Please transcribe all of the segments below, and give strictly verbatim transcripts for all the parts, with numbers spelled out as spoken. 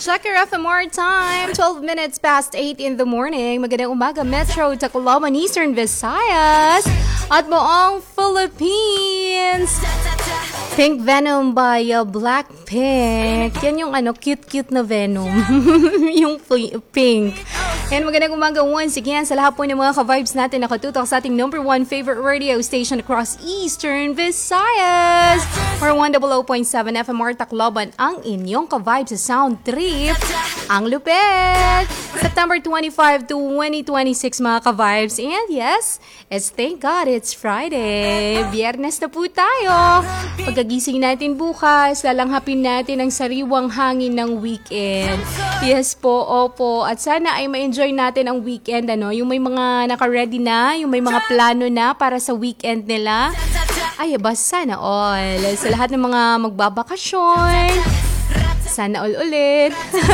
Check your F M R time. twelve minutes past eight in the morning. Magandang umaga, Metro, Tacloban, Eastern Visayas, at buong Philippines. Pink Venom by uh, Blackpink. Yan yung ano, cute-cute na Venom. Yung pink. And magandang umaga once again sa lahat po ng mga ka-vibes natin nakatutok sa ating number one favorite radio station across Eastern Visayas. Or one hundred point seven F M R Tacloban, ang inyong ka-vibes sa Sound Trip. Ang lupet! September twenty-fifth, twenty twenty-six mga ka-vibes. And yes, it's thank God it's Friday. Biyernes na po tayo. Pagkagising natin bukas, lalanghapin natin ang sariwang hangin ng weekend. Yes po, opo. At sana ay ma-enjoy natin ang weekend, ano? Yung may mga naka-ready na, yung may mga plano na para sa weekend nila. Ay, ba, sana all. Sa lahat ng mga magbabakasyon, sana all ulit.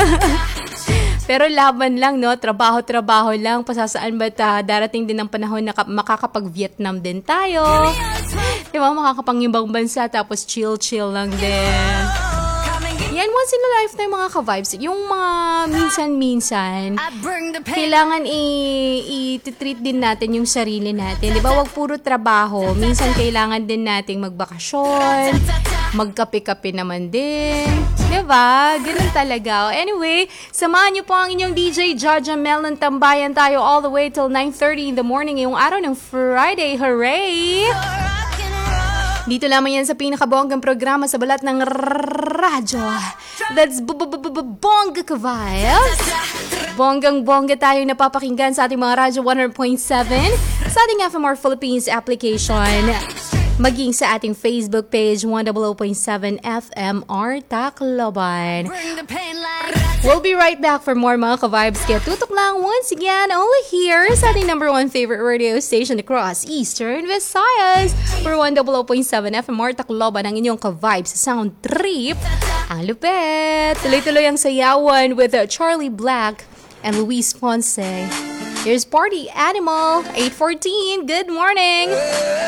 Pero laban lang, no? Trabaho-trabaho lang. Pasasaan ba't uh, darating din ang panahon na makakapag-Vietnam din tayo? Diba? Makakapang-ibang bansa tapos chill-chill lang din. Yan, once in a lifetime mga ka-vibes. Yung mga minsan-minsan, kailangan i- i-treat din natin yung sarili natin. Di ba? Wag puro trabaho. Minsan kailangan din nating magbakasyon, magkape-kape naman din. Di ba? Ganun talaga. Anyway, samahan niyo po ang inyong D J Jaja Melon. Tambayan tayo all the way till nine thirty in the morning. Yung araw ng Friday. Hooray! Dito lamang yan sa pinakabonggang programa sa balat ng radyo. That's Bongga Ka-Vibes. Bonggang-bongga tayo napapakinggan sa ating mga radyo one hundred point seven, sa ating F M R Philippines application, maging sa ating Facebook page one hundred point seven F M R Tacloban. We'll be right back for more mga ka-vibes. Kaya tutok lang once again only here sa ating number one favorite radio station across Eastern Visayas. For one hundred point seven F M R Tacloban, ang inyong ka-vibes sa Sound Trip. Ang lupet! Tuloy-tuloy ang sayawan with uh, Charlie Black and Luis Fonse. Here's Party Animal, eight fourteen. Good morning!